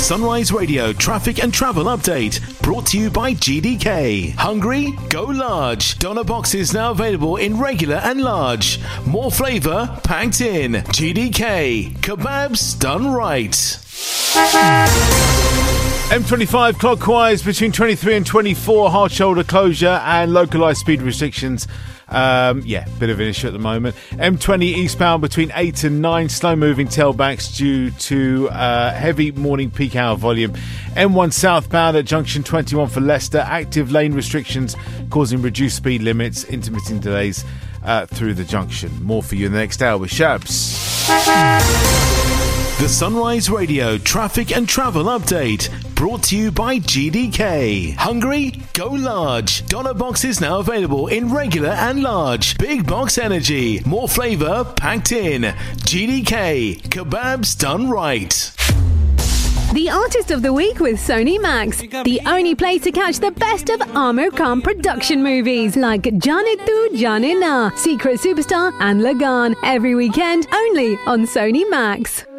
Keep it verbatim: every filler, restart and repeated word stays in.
Sunrise Radio traffic and travel update brought to you by G D K. Hungry? Go large. Doner boxes now available in regular and large. More flavour packed in. G D K. Kebabs done right. M twenty-five clockwise between twenty-three and twenty-four, hard shoulder closure and localised speed restrictions. Um, yeah, bit of an issue at the moment. M twenty eastbound between eight and nine, slow moving tailbacks due to uh, heavy morning peak hour volume. M one southbound at junction twenty-one for Leicester, active lane restrictions causing reduced speed limits, intermittent delays uh, through the junction. More for you in the next hour with Shabs. The Sunrise Radio traffic and travel update brought to you by G D K. Hungry? Go large. Doner boxes now available in regular and large. Big box energy. More flavour packed in. G D K. Kebabs done right. The Artist of the Week with Sony Max. The only place to catch the best of Amir Khan production movies like Jaane Tu Jaane Na, Secret Superstar and Lagan. Every weekend only on Sony Max.